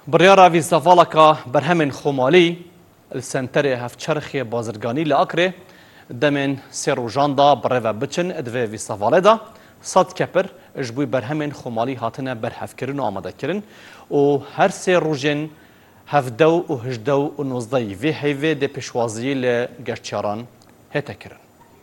Biryara vîsavaleka berhemên Xomalî li senterê hevçerxê bazirganî li Akrê demên sê rojan da bi rêve biçin divê vîsavalê de sed kepir ji bo berhemên Xomalî hatine berhevkirin û amadekirin û her sê rojên hevdew û hijdew û nozdeyî vê heyvê dê pêşwaziyê li geştyaran hête kirin.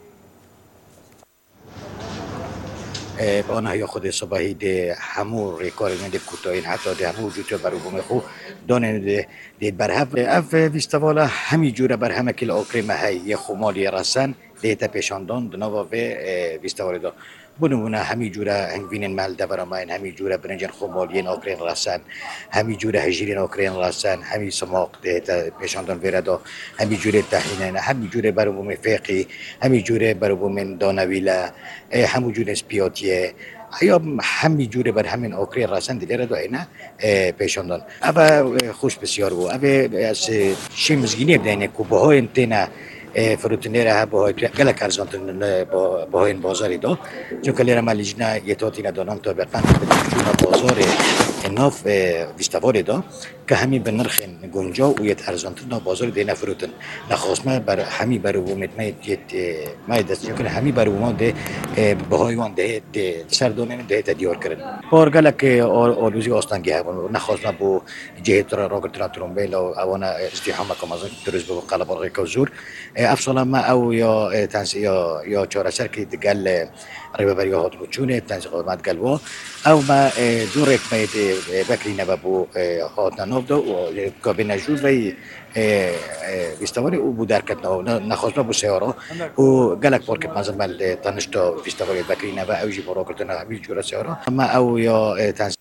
آنها خود صباحی ده همو ریکارن ده کوتاین حتی ده همو جوتو برو بمخو دانن ده برهف اف ویستوالا همی جوره برهمه کل آکرمه های یه خمالی رسن ده تا پیشاندان دنوا و ویستوالی دا بنمونه همی جوره هنگوینن مال دورامین همی جوره برنجن خمالین آکرین رسن همی جوره هجرین آکرین رسن همی سماق ده تا پیشاندان وردا همی جوره تحینن همی جوره برو بم فقی همی جوره برو بم دانویلا همو جوره سپیاتیه یا همی جوره بر همین آکرین رسن دیگر دو اینا پیشاندان اما خوش بسیار بو اما از شیمزگینی بدینه که باهای انتینا فروتنیره ها باهای گله کرزانتن باهای بازاری دا چون که لیره مالیجنا یتاتی ندانم تا بقند بدون بازار ناف ویستواری دا که همین به نرخ گنجا و یت ارزانتن نا بازار دینا فروتن نخواستم بر همی برومت ما دست چون همی برومان ده باهای وان ده سردانه ده تدیار کردن بار گله که آلوزی آستانگی هم نخواستم با جهت را راگرتنا ترومبیل و آوانا ازدحام کمازن تروز به قلب رقی کوزور افصلا ما او یا تنس یا چهارسر که دگل ربابری هات بچونه تنس قدمت گلوا او ما دورک مید بکری نبابو هات ناف دو و کابین جور وی ویستواری او بود درکت نخواستم با سیارا و گلک پارک منظر مال تنشتا ویستواری بکری نبا اوجی برا کردن همی جور سیارا ما او یا تنس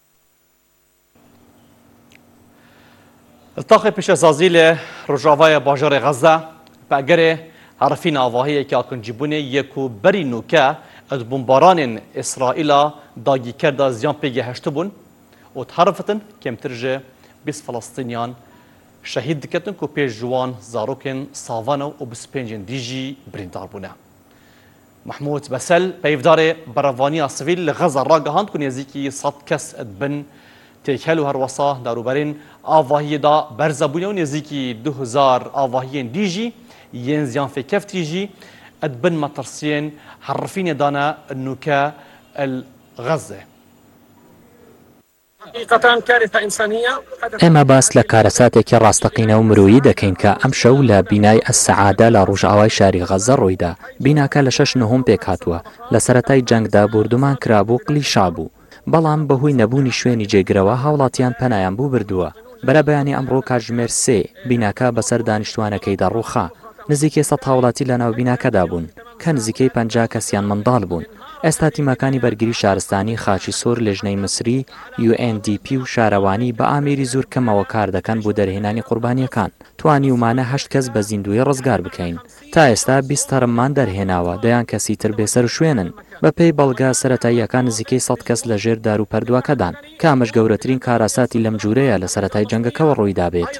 التاقي پیشەسازی لە ڕۆژاوای باژارê غەزە پەگەرê هەرفین ئاڤاهەیەکی ئاکنجیبوونê یەک و بەری نوکە ez bombaranên İsraîla dagîker da ziyan pê gihiştibûn û heriftin kemtir ji 20 Falastînyan şehîd diketin ku pêş ji wan zarokên savan û 25 dî jî birîndar bûne. Mahmûd Besel peyvdarê berevaniya sivîl li Xeza ragihand ku nêzîkî 100 kes bin têkhel û herwesa darûberên avahiyê da berze bûne û nêzîkî 2000 avahiyên dî jî yên ziyanfêkeftî jî bin metirsiyên herifînê dane nûke el Xezê. ئێمە باس لە کارەساتێکی ڕاستەقینە و مرۆیی دەکەین کە ئەم شەو لە بینای ئەسسەعادە لە ڕۆژئاوای شاری غەزە ڕوویدا. بیناکە لە 6 نۆهەم پێک هاتووە لە سەرەتای جەنگدا بردومان کرابوو قلیشا بوو. بەڵام بەهۆی نەبوونی شوێنی جێگرەوە هاوڵاتیان پەنایان بوو بردووە. بەرە بەیانی ئەمڕۆ کاتژمێر 3 بیناکە بەسەر دانیشتوانەکەیدا ڕووخا. نزیکەی 100 هاوڵاتی لە ناو بیناکەدا بوون کە نزیکەی 50 کەسیان منداڵ بوون. ئێستا تیمەکانی بەرگری شارستانی خاچی سۆر لێژنەی مسری UNDP و شارەوانی بە ئامێری زۆر کەمەوە کار دەکەن بۆ دەرهێنانی قوربانیەکان. توانی ومانە 8 کەس بە زیندوی ڕزگار بکەین. تا ئێستا 20 تەرممان دەرهێناوە دەیان کەسی تر بێسەر شوێنن. بەپێی بەڵگا سەرەتاییەکان نزیکەی 100 کەس لە ژێر دار و پەردووەکەدان کە ئەمەش گەورەترین کاراساتی لەم جوورەیە لە سەرەتای جەنگەکەوە ڕوویدا بێت.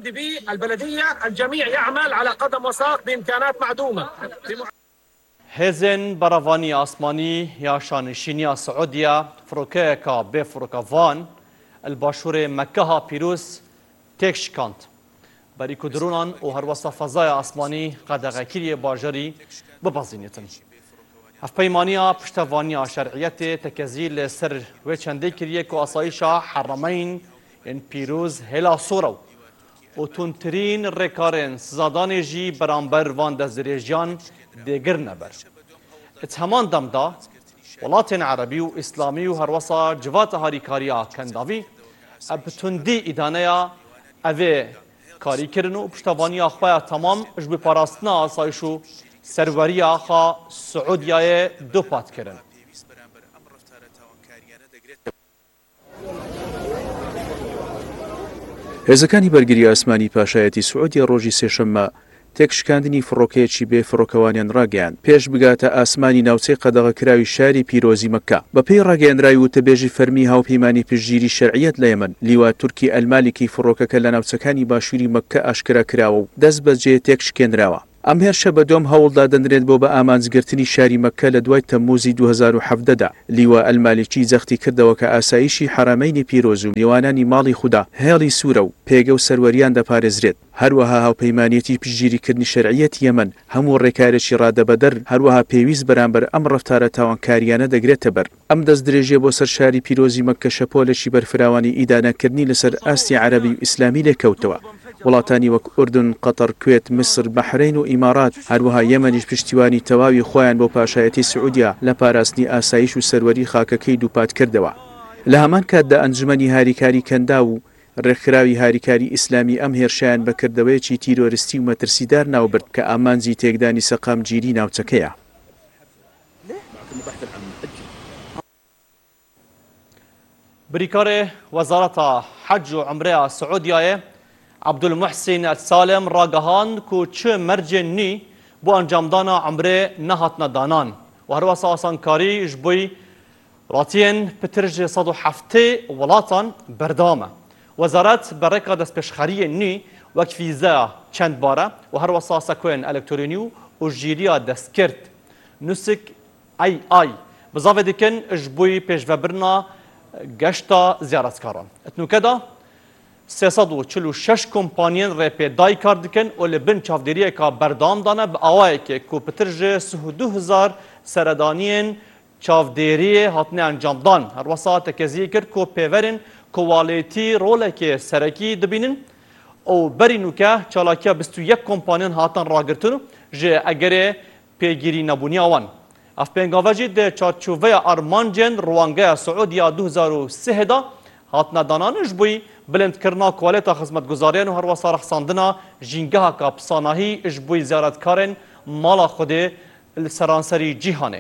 Hêzên Berevanî Asmanî ya Şanişîniya Siûdiya firokeyeka bê firokevan li başûrê Mekkeha pîroz têk şikand. Berî ku dronan û herwesa fezaya asmanî qedeğekiriyê bajarî bibezînitin. Hevpeymaniya piştevaniya şer'iyetê tekezî li ser wê çendê kiriye ku asayîşa Herameyn yên pîroz hêla sor û tûntirîn rêkarên sizadanê jî beramber van dezdirêjiyan dêgir neber. Heman demda welatên Erebî û İslamî û herwesa civata harîkariya kendavî ev bi tundî îdaneya evê karîkirin û piştevaniya xwe ya temam ji bo parastina asayîş û serweriya xa Siûdiyayê dupat kirin. هێزەکانی بەرگری ئاسمانی پاشایەتی سعودی ڕۆژی سێشەممە تێکشکاندنی فڕۆکەیەکی بێ فڕۆکەوانیان ڕاگەیان پێش بگاتە ئاسمانی ناوچەی قەدەغەکراوی شاری پیرۆزی مەککە بەپێی ڕاگەیاندراوی وتەبێژی فەرمی هاوپەیمانی پشتگیری شەرعیەت لە یەمەن لیوا تورکی ئەلمالێکی فڕۆکەکە لە ناوچەکانی باشووری مەککە ئاشکرا کراوە و دەست بەجێ تێکشکێنراوە. ئەم هێرشە بەدۆم هەوڵدا دەنرێت بۆ بە ئامانجگرتنی شاری مەککە لە دوای تەمموزی 2017دا لیوە ئەلمالیکی جەختی کردەوە کە ئاسایشی حرەمەینی پیرۆز و میوانانی ماڵی خوددا هێڵی سوورە و پێگە و سەروەریان دەپارێزرێت. هەروەها هاوپەیمانیەتی پشتگیریکردنی شەرعیەت یەمەن هەموو ڕێکارێکی ڕادەبەدەر هەروەها پێویست بەرامبەر ئەم ڕەفتارە تاوانکاریانە دەگرێتە بەر. ئەم دەست درێژیە بۆ سەر شاری پیرۆزی مەککە شەپۆلێکی بەرفراوانی ئیدانەکردنی لەسەر ئاستی عەرەبی و ئیسلامی لێکەوتەوە. وڵاتانی وەک ئوردن، قەتەر، کوێت، مسر، بەحرین و ئیمارات هەروەها یەمەنیش پشتیوانی تەواوی خۆیان بۆ پاشایەتی سعودیا لە پاراستنی ئاسایش و سەروەری خاکەکەی دووپات کردەوە. لە هەمان کاتدا ئەنجومەنی هاریکاری کەندا و ڕێکخراوی هاریکاری ئیسلامی ئەم هێرشیان بەکردەوەیەکی تیرۆریستی و مەترسیدار ناوبرد کە ئامانجی تێکدانی سەقامگیری ناوچەکەیە. بریکار وزارت حج و عمره سعودیه عبدالمحسن السالم راگهاند که چه مرجع نی بو انجامدان عمره نهات ندانان و هر واسه آسانکاری جبوی راتین پترج 107 ولاتان بردامه. وزارت برکا دست پشخری نی وک فیزا چند باره و هر واسه سکوین الکترونی و جیریا دست کرد نسک ای بزاوه دیکن جبوی پیشوبرنا گشتا زیارتکاران. اتنوکدا 346 کمپانیان رپیدای کار دکن و لبن چافدریه که بردام دانه به آوائه که پترج 2000 سردانین چافدریه هاتنه انجام دان. هر واسه تکزیه کرد که پیورین کوالیتی روله که سرکی دبینن او برینو که چالاکیا 21 کمپانیان هاتن راگرتنو جه اگره پیگیری نبونی آوان. اف پنگاوجی ده چارچوبه آرمانجن روانگه سعودیا 2003 دا هاتنا دانانش بوی بلند کرنا کوالیتا خدمتگزاریان و هر واسه رخصاندنا جینگه کا پساناهی اش بوی زیارتکارن مالا خوده سرانسری جیهانه.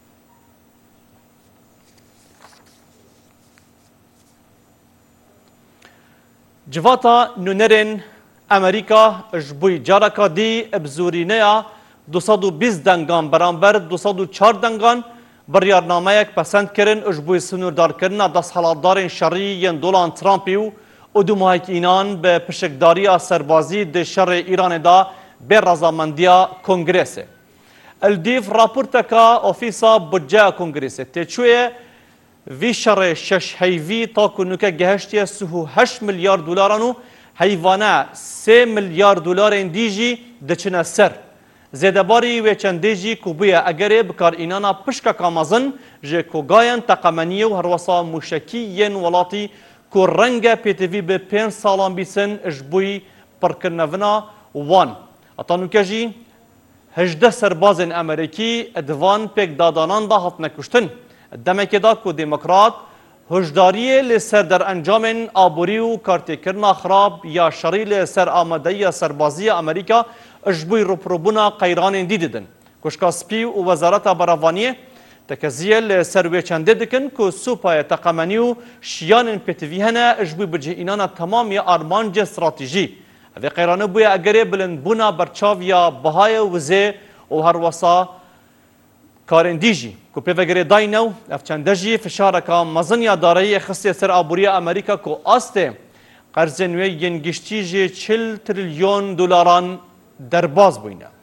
جواتا نونرین امریکا اش بوی جارکا دی ابزورینه 220 دنگان برانبر 204 دنگان بریارنامه یک پسند کرن اش بوی سنوردار کرن دست حالاتدار شرعی ین دولان ترامپی و دو ماهک اینان به پشکداری سربازی ده شر ایران دا به رضامندی کنگرسه. الدیف راپورتکا اوفیسا بودجه کنگرسه تیچوه وی شر شش هیوی تا کنوکه گهشتی 38 میلیارد دلارانو حیوانه 3 میلیارد دلار دیجی دچنه سر. زیدباری و چندیجی کوبیه اگره بکار اینانا پشکا کامازن جه کوگاین تقمنیه و هرواسا موشکی ین ولاتی که رنگ پیتوی به 5 سالان بیسن اجبوی پرکرنونا وان. اتانوکه جی 18 سربازن امریکی ادوان پیک دادانان دا هات نکشتن. دمکه دا که دموکرات هشداری لسر در انجام آبوری و کارتکرنا خراب یا شری لسر آمده سربازی امریکا اجبوی روپروبونا قیران دیدن. کشکا سپی و وزارت براوانیه تکزیه لسر چنده دکن که سوپای تقمنی و شیان پیتوی هنه اجبوی بجه اینانا تمامی آرمانج استراتیجی. اوی قیرانه بوی اگره بلند بونا برچاو یا بهای وزه و هر وسا کارندیجی که پیوگره داینو افچندجی فشارکا مزنیا دارایی خصی سر آبوری امریکا که آسته قرض نوی ینگشتی 40 تریلیون دلاران درباز بوینه.